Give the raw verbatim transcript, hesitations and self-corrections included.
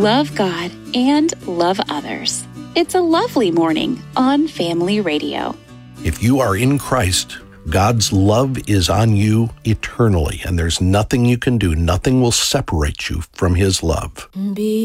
love God, and love others. It's a lovely morning on Family Radio. If you are in Christ, God's love is on you eternally, and there's nothing you can do, nothing will separate you from His love. Be